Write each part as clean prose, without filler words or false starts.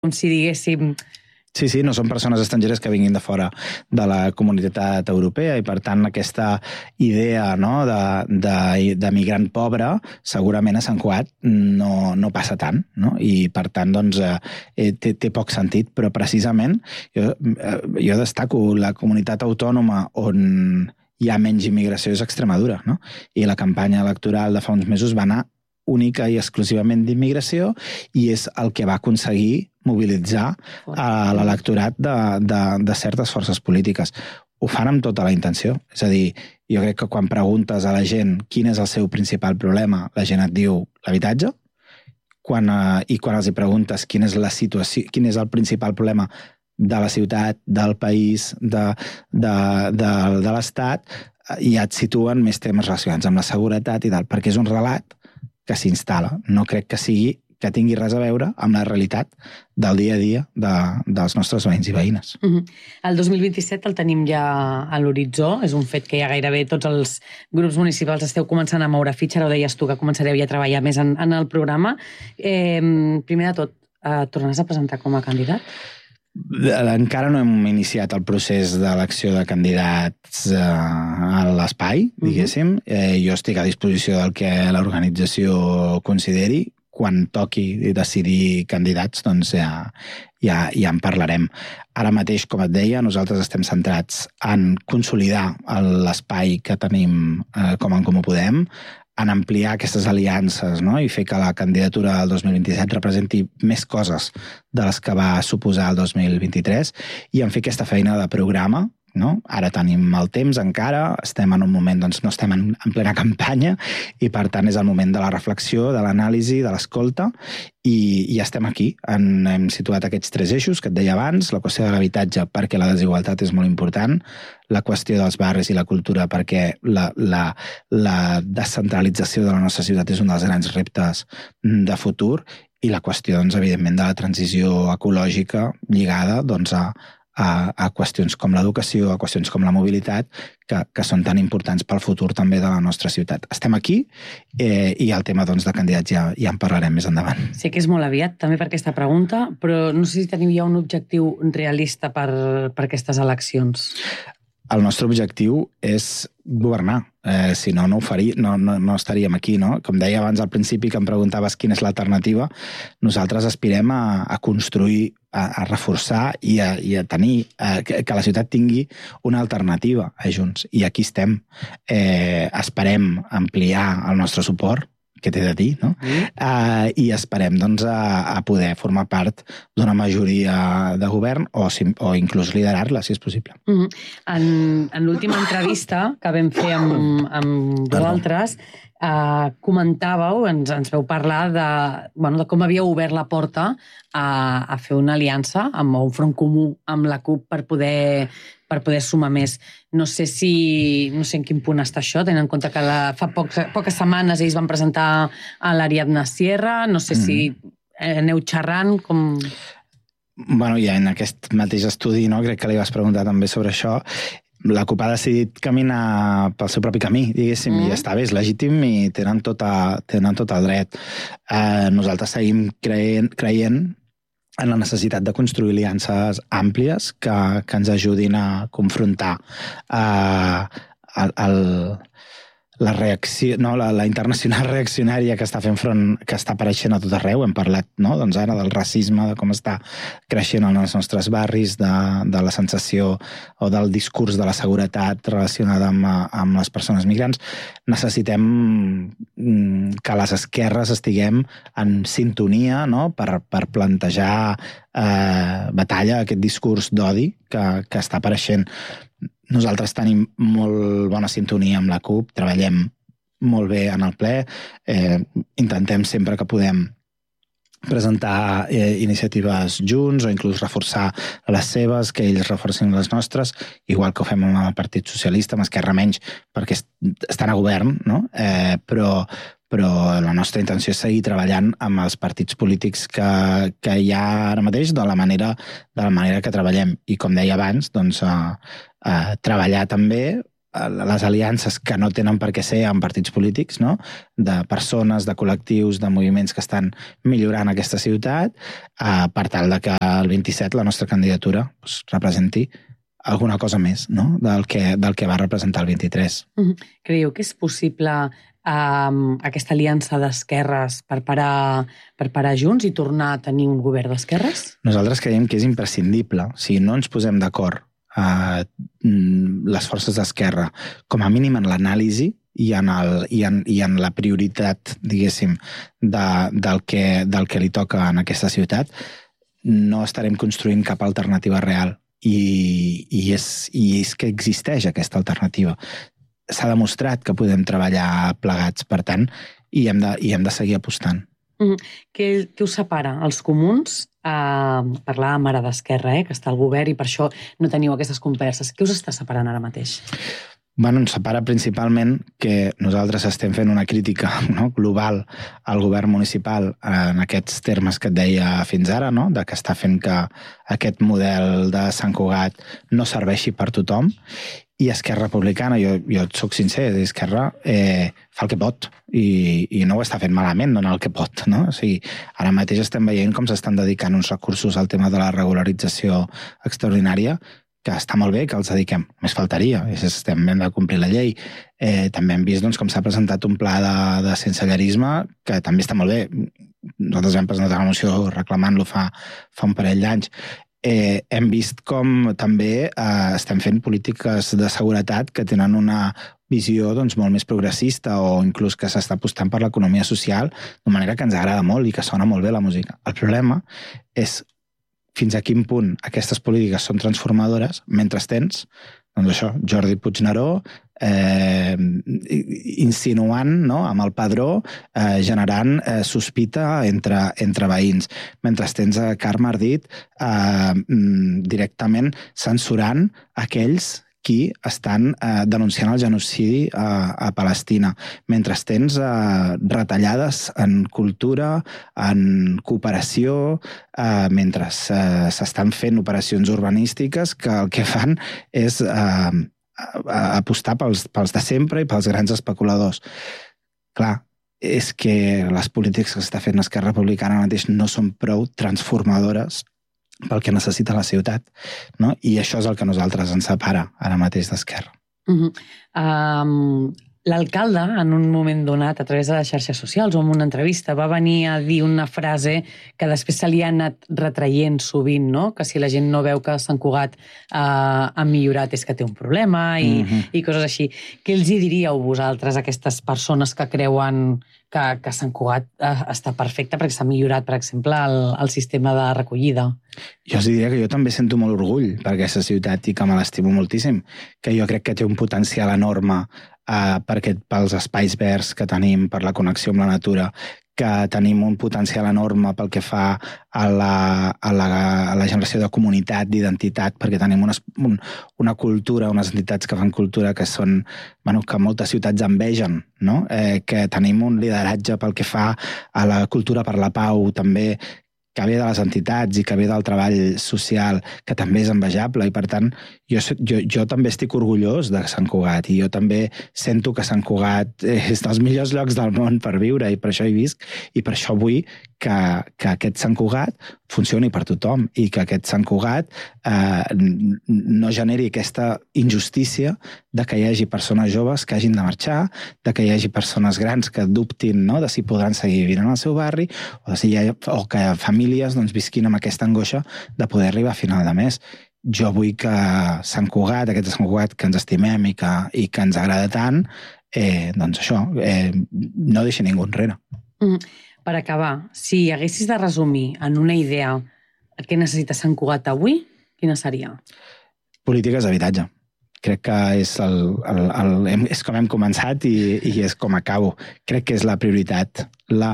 com si diguéssim... Sí, no són persones estrangeres que vinguin de fora de la comunitat europea i, per tant, aquesta idea, no, de migrant pobre segurament a Sant Cugat no passa tant, no? I, per tant, doncs, té poc sentit, però precisament jo destaco la comunitat autònoma on hi ha menys immigració és Extremadura, no? I la campanya electoral de fa uns mesos va anar única i exclusivament d'immigració i és el que va aconseguir mobilitzar l'electorat de certes forces polítiques. Ho fan amb tota la intenció. És a dir, jo crec que quan preguntes a la gent quin és el seu principal problema, la gent et diu l'habitatge, i quan els hi preguntes quina és la situació, quin és el principal problema de la ciutat, del país, de l'Estat, ja et situen més temes relacionats amb la seguretat i tal, perquè és un relat que s'instal·la. No crec que tingui res a veure amb la realitat del dia a dia dels nostres veïns i veïnes. El 2027 el tenim ja a l'horitzó, és un fet que ja gairebé tots els grups municipals esteu començant a moure fitxa, ara ho deies tu, que començareu ja a treballar més en el programa. Primer de tot, tornaràs a presentar com a candidat? Encara no hem iniciat el procés d'elecció de candidats a l'espai, diguéssim. Jo estic a disposició del que l'organització consideri. Quan toqui decidir candidats, doncs ja en parlarem. Ara mateix, com et deia, nosaltres estem centrats en consolidar l'espai que tenim com en Comú Podem, en ampliar aquestes aliances, no? I fer que la candidatura del 2027 representi més coses de les que va suposar el 2023 i en fer aquesta feina de programa, no? Ara tenim el temps encara, estem en un moment, doncs no estem en plena campanya i per tant és el moment de la reflexió, de l'anàlisi, de l'escolta i ja estem aquí. Hem situat aquests 3 eixos que et deia abans, la qüestió de l'habitatge perquè la desigualtat és molt important, la qüestió dels barris i la cultura perquè la descentralització de la nostra ciutat és un dels grans reptes de futur i la qüestió, doncs, evidentment, de la transició ecològica lligada, doncs, a qüestions com l'educació, a qüestions com la mobilitat, que són tan importants pel futur també de la nostra ciutat. Estem aquí i el tema, doncs, de candidats ja en parlarem més endavant. Sé que és molt aviat també per aquesta pregunta, però no sé si teniu ja un objectiu realista per aquestes eleccions. El nostre objectiu és governar. Si no, no estaríem aquí, no? Com deia abans al principi, que em preguntaves quina és l'alternativa, nosaltres aspirem a construir, a reforçar i a tenir, que la ciutat tingui una alternativa a Junts. I aquí estem. Esperem ampliar el nostre suport, que té de dir, no? I esperem, doncs, a poder formar part d'una majoria de govern o inclús liderar-la, si és possible. En l'última entrevista que vam fer amb vosaltres, comentàveu, ens veu parlar de com havíeu obert la porta a fer una aliança amb un front comú amb la CUP per poder sumar més. No sé en quin punt està això, tenint en compte que fa poques setmanes ells van presentar a l'Ariadna Sierra, no sé si aneu xerrant com... Bueno, ja en aquest mateix estudi, no, crec que li vas preguntar també sobre això, la CUP ha decidit caminar pel seu propi camí, diguéssim, i està bé, és legítim i tenen tot el dret. Nosaltres seguim creient en la necessitat de construir aliances àmplies que ens ajudin a confrontar la reacció, no, la internacional reaccionària que està fent front, que està apareixent a tot arreu. Hem parlat, no, doncs ara del racisme, de com està creixent en els nostres barris, de la sensació o del discurs de la seguretat relacionada amb les persones migrants. Necessitem que les esquerres estiguem en sintonia, no, per plantejar batalla a aquest discurs d'odi que està apareixent. Nosaltres tenim molt bona sintonia amb la CUP, treballem molt bé en el ple, intentem sempre que podem presentar iniciatives junts o inclús reforçar les seves, que ells reforcin les nostres, igual que ho fem amb el Partit Socialista, amb Esquerra menys, perquè estan a govern, no? Però la nostra intenció és seguir treballant amb els partits polítics que hi ha ara mateix de la manera que treballem. I com deia abans, doncs, treballar també les aliances que no tenen per què ser en partits polítics, no? De persones, de col·lectius, de moviments que estan millorant aquesta ciutat per tal de que el 27 la nostra candidatura representi alguna cosa més, no? del que va representar el 23. Creieu que és possible aquesta aliança d'esquerres per parar junts i tornar a tenir un govern d'esquerres? Nosaltres creiem que és imprescindible. Si no ens posem d'acord les forces d'esquerra, com a mínim en l'anàlisi i en la prioritat, diguéssim, del que li toca en aquesta ciutat, no estarem construint cap alternativa real. I és que existeix aquesta alternativa. S'ha demostrat que podem treballar plegats, per tant, i hem de seguir apostant. Què us separa? Els comuns, parlàvem ara d'Esquerra, que està al govern i per això no teniu aquestes converses. Què us està separant ara mateix? Bueno, ens separa principalment que nosaltres estem fent una crítica, no, global al govern municipal en aquests termes que et deia fins ara, no, de que està fent que aquest model de Sant Cugat no serveixi per tothom, i Esquerra Republicana, jo et soc sincer, Esquerra fa el que pot i no ho està fent malament, no en el que pot, no? O sigui, ara mateix estem veient com s'estan dedicant uns recursos al tema de la regularització extraordinària, que està molt bé que els dediquem, més faltaria, estem ben de complir la llei. També hem vist com s'ha presentat un pla de sensellerisme, que també està molt bé. Nosaltres hem presentat una moció reclamant-lo fa un parell d'anys. Hem vist com també estem fent polítiques de seguretat que tenen una visió molt més progressista o inclús que s'està apostant per l'economia social de manera que ens agrada molt i que sona molt bé la música. El problema és fins a quin punt aquestes polítiques són transformadores mentre tens, doncs això, Jordi Puigneró insinuant, no, amb el Padró, generant sospita entre veïns, mentre tens a Carme Ardit directament censurant aquells qui estan denunciant el genocidi a Palestina, mentre tens retallades en cultura, en cooperació, mentre s'estan fent operacions urbanístiques que el que fan és apostar pels de sempre i pels grans especuladors. Clar, és que les polítiques que està fent Esquerra Republicana mateix no són prou transformadores pel que necessita la ciutat, no? I això és el que a nosaltres ens separa ara mateix d'Esquerra. L'alcalde, en un moment donat, a través de les xarxes socials o en una entrevista, va venir a dir una frase que després se li ha anat retraient sovint, no? Que si la gent no veu que Sant Cugat ha millorat és que té un problema i coses així. Què els hi diríeu vosaltres a aquestes persones que creuen que Sant Cugat està perfecte perquè s'ha millorat, per exemple, el sistema de recollida? Jo els diria que jo també sento molt orgull per aquesta ciutat i que me l'estimo moltíssim, que jo crec que té un potencial enorme pels espais verds que tenim, per la connexió amb la natura, que tenim un potencial enorme pel que fa a la generació de comunitat, d'identitat, perquè tenim una cultura, unes entitats que fan cultura que són, que moltes ciutats envegen, no? Que tenim un lideratge pel que fa a la cultura per la pau, també, que ve de les entitats i que ve del treball social, que també és envejable, i per tant jo també estic orgullós de Sant Cugat i jo també sento que Sant Cugat és dels millors llocs del món per viure i per això hi visc i per això vull que aquest Sant Cugat funcioni per tothom i que aquest Sant Cugat no generi aquesta injustícia de que hi hagi persones joves que hagin de marxar, de que hi hagi persones grans que dubtin, no, de si podran seguir vivint al seu barri o que famílies visquin amb aquesta angoixa de poder arribar a final de mes. Jo vull que Sant Cugat, aquest Sant Cugat que ens estimem i que ens agrada tant, doncs això, no deixi ningú enrere. Per acabar, si haguessis de resumir en una idea què necessita Sant Cugat avui, quina seria? Polítiques d'habitatge. Crec que és com hem començat i és com acabo. Crec que és la prioritat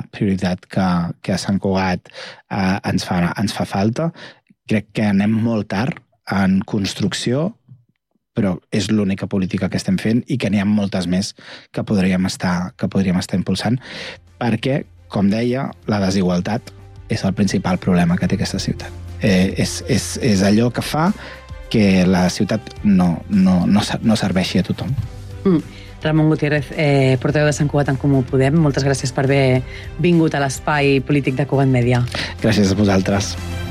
que a Sant Cugat ens fa falta. Crec que anem molt tard en construcció, però és l'única política que estem fent i que n'hi ha moltes més que podríem estar impulsant, perquè, com deia, la desigualtat és el principal problema que té aquesta ciutat. És allò que fa que la ciutat no serveixi a tothom. Ramon Gutiérrez, portaveu de Sant Cugat en Comú Podem, moltes gràcies per haver vingut a l'espai polític de Cugat Mèdia. Gràcies a vosaltres.